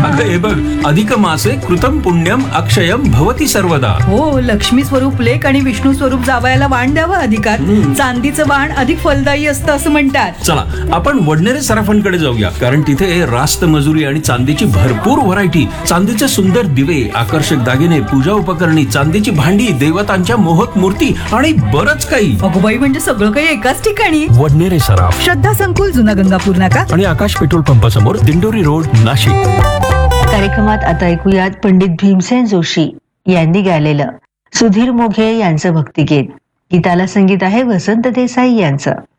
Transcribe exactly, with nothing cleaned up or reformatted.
अगं हे बघ, अधिक मासे कृतम पुण्यम अक्षयम भवती सर्वदा. हो, लक्ष्मी स्वरूप लेक आणि विष्णू स्वरूप जावयाला वाण द्यावं अधिकार. चांदीचं वाण अधिक फलदायी असतं असं म्हणतात. चला आपण वडनेरे सराफांकडे जाऊया, कारण तिथे रास्त मजुरी आणि चांदीची भरपूर व्हरायटी, चांदीचे सुंदर दिवे, आकर्षक दागिने, पूजा उपकरणी, चांदीची भांडी, देवतांच्या मोहक मूर्ती आणि बरंच काही. अगोबाई, म्हणजे सगळं काही एकाच ठिकाणी. वडनेरे सराफ, श्रद्धा संकुल, जुना गंगापूर नाका आणि आकाश पेट्रोल पंपासमोर, दिंडोरी रोड, नाशिक. कार्यक्रमात आता ऐकूयात पंडित भीमसेन जोशी यांनी गायलेलं सुधीर मोघे यांचं भक्तिगीत. गीताला संगीत आहे वसंत देसाई यांचं.